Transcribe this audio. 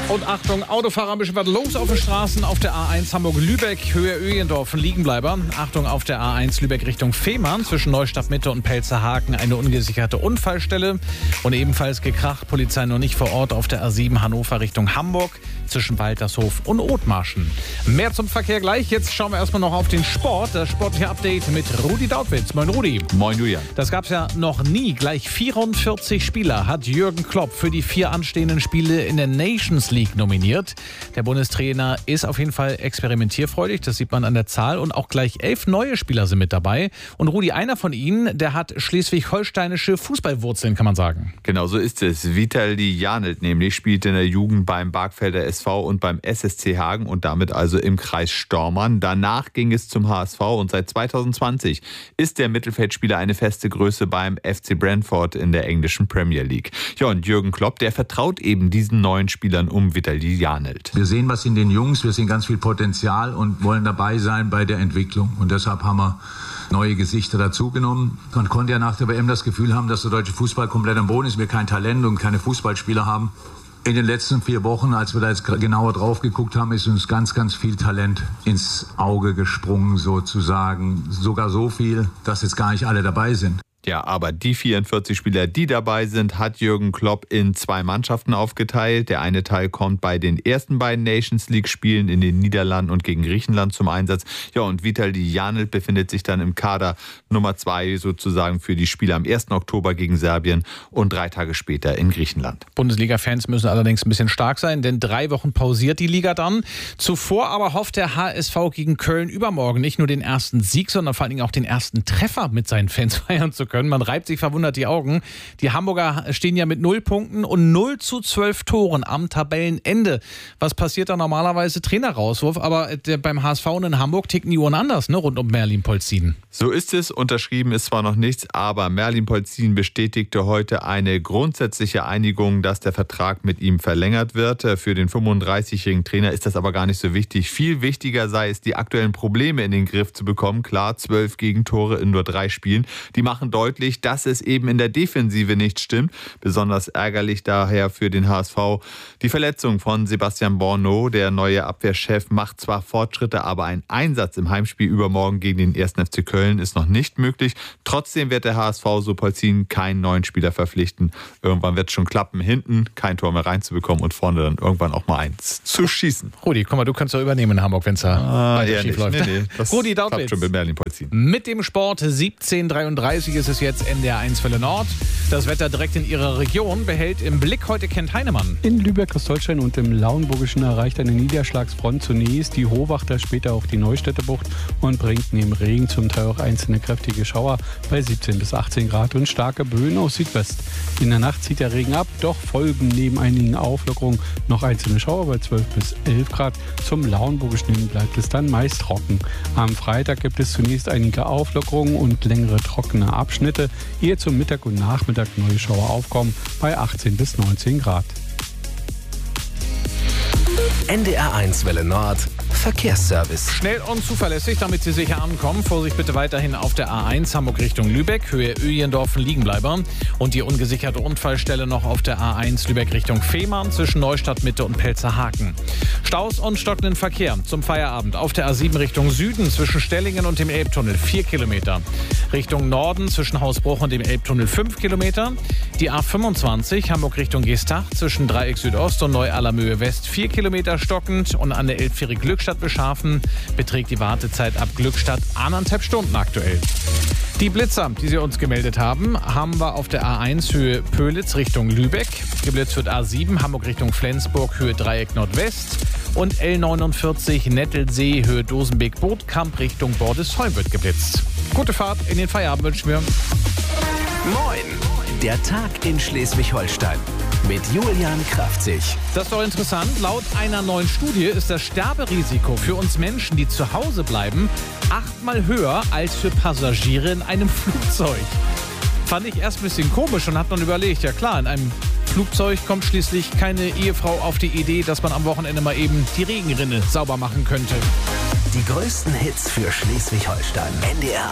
Und Achtung, Autofahrer, ein bisschen was los auf den Straßen. Auf der A1 Hamburg-Lübeck, Höhe Öjendorf, Liegenbleiber. Achtung, auf der A1 Lübeck Richtung Fehmarn, zwischen Neustadt Mitte und Pelzerhaken eine ungesicherte Unfallstelle. Und ebenfalls gekracht, Polizei noch nicht vor Ort auf der A7 Hannover Richtung Hamburg, zwischen Waltershof und Othmarschen. Mehr zum Verkehr gleich. Jetzt schauen wir erstmal noch auf den Sport. Das sportliche Update mit Rudi Dautwitz. Moin Rudi. Moin Julian. Das gab's ja noch nie. Gleich 44 Spieler hat Jürgen Klopp für die 4 anstehenden Spiele in der Nations League nominiert. Der Bundestrainer ist auf jeden Fall experimentierfreudig, das sieht man an der Zahl. Und auch gleich 11 neue Spieler sind mit dabei. Und Rudi, einer von ihnen, der hat schleswig-holsteinische Fußballwurzeln, kann man sagen. Genau so ist es. Vitali Janelt nämlich spielt in der Jugend beim Barkfelder SV und beim SSC Hagen und damit also im Kreis Stormann. Danach ging es zum HSV und seit 2020 ist der Mittelfeldspieler eine feste Größe beim FC Brentford in der englischen Premier League. Ja, und Jürgen Klopp, der vertraut eben diesen neuen Spielern um Vitali Janelt. Wir sehen was in den Jungs, wir sehen ganz viel Potenzial und wollen dabei sein bei der Entwicklung. Und deshalb haben wir neue Gesichter dazugenommen. Man konnte ja nach der WM das Gefühl haben, dass der deutsche Fußball komplett am Boden ist, wir kein Talent und keine Fußballspieler haben. In den letzten 4 Wochen, als wir da jetzt genauer drauf geguckt haben, ist uns ganz, ganz viel Talent ins Auge gesprungen sozusagen. Sogar so viel, dass jetzt gar nicht alle dabei sind. Ja, aber die 44 Spieler, die dabei sind, hat Jürgen Klopp in 2 Mannschaften aufgeteilt. Der eine Teil kommt bei den ersten beiden Nations League Spielen in den Niederlanden und gegen Griechenland zum Einsatz. Ja, und Vitali Janelt befindet sich dann im Kader Nummer 2 sozusagen für die Spiele am 1. Oktober gegen Serbien und 3 Tage später in Griechenland. Bundesliga-Fans müssen allerdings ein bisschen stark sein, denn 3 Wochen pausiert die Liga dann. Zuvor aber hofft der HSV gegen Köln übermorgen nicht nur den ersten Sieg, sondern vor allen Dingen auch den ersten Treffer mit seinen Fans feiern zu können. Man reibt sich verwundert die Augen. Die Hamburger stehen ja mit 0 Punkten und 0:12 Toren am Tabellenende. Was passiert da normalerweise? Trainerrauswurf, aber beim HSV und in Hamburg ticken die Uhren anders, ne, rund um Merlin Polzin. So ist es. Unterschrieben ist zwar noch nichts, aber Merlin Polzin bestätigte heute eine grundsätzliche Einigung, dass der Vertrag mit ihm verlängert wird. Für den 35-jährigen Trainer ist das aber gar nicht so wichtig. Viel wichtiger sei es, die aktuellen Probleme in den Griff zu bekommen. Klar, 12 Gegentore in nur 3 Spielen. Die machen deutlich, dass es eben in der Defensive nicht stimmt. Besonders ärgerlich daher für den HSV die Verletzung von Sebastian Borneau. Der neue Abwehrchef macht zwar Fortschritte, aber ein Einsatz im Heimspiel übermorgen gegen den 1. FC Köln ist noch nicht möglich. Trotzdem wird der HSV, so Polzin, keinen neuen Spieler verpflichten. Irgendwann wird es schon klappen, hinten kein Tor mehr reinzubekommen und vorne dann irgendwann auch mal eins zu schießen. Rudi, guck mal, du kannst doch übernehmen in Hamburg, wenn es da schief läuft. Nee, das Rudi Dautwitz klappt schon mit Merlin Polzin. Mit dem Sport 17:33 ist es jetzt NDR1 Welle Nord. Das Wetter direkt in Ihrer Region behält im Blick heute Kent Heinemann. In Lübeck, Ostholstein und im Lauenburgischen erreicht eine Niederschlagsfront zunächst die Hohwachter, später auch die Neustädter Bucht und bringt neben Regen zum Teil auch einzelne kräftige Schauer bei 17 bis 18 Grad und starke Böen aus Südwest. In der Nacht zieht der Regen ab, doch folgen neben einigen Auflockerungen noch einzelne Schauer bei 12 bis 11 Grad. Zum Lauenburgischen hin bleibt es dann meist trocken. Am Freitag gibt es zunächst einige Auflockerungen und längere trockene Abschnitte, ehe zum Mittag und Nachmittag neue Schauer aufkommen bei 18 bis 19 Grad. NDR1 Welle Nord Verkehrsservice. Schnell und zuverlässig, damit Sie sicher ankommen. Vorsicht bitte weiterhin auf der A1 Hamburg Richtung Lübeck, Höhe Öjendorf Liegenbleiber. Und die ungesicherte Unfallstelle noch auf der A1 Lübeck Richtung Fehmarn zwischen Neustadt Mitte und Pelzerhaken. Staus und stockenden Verkehr zum Feierabend auf der A7 Richtung Süden zwischen Stellingen und dem Elbtunnel 4 Kilometer. Richtung Norden zwischen Hausbruch und dem Elbtunnel 5 Kilometer. Die A25 Hamburg Richtung Geestach zwischen Dreieck Südost und Neu-Allermöhe West 4 Kilometer stockend und an der Elbfähre Glückstadt Beschafen beträgt die Wartezeit ab Glückstadt 1,5 Stunden aktuell. Die Blitzer, die Sie uns gemeldet haben, haben wir auf der A1 Höhe Pölitz Richtung Lübeck. Geblitzt wird A7 Hamburg Richtung Flensburg Höhe Dreieck Nordwest. Und L49 Nettelsee Höhe Dosenbeek-Bootkamp Richtung Bordesholm wird geblitzt. Gute Fahrt in den Feierabend wünschen wir. Moin, der Tag in Schleswig-Holstein. Mit Julian Kraftzig. Das ist doch interessant. Laut einer neuen Studie ist das Sterberisiko für uns Menschen, die zu Hause bleiben, 8-mal höher als für Passagiere in einem Flugzeug. Fand ich erst ein bisschen komisch und hab dann überlegt, ja klar, in einem Flugzeug kommt schließlich keine Ehefrau auf die Idee, dass man am Wochenende mal eben die Regenrinne sauber machen könnte. Die größten Hits für Schleswig-Holstein. NDR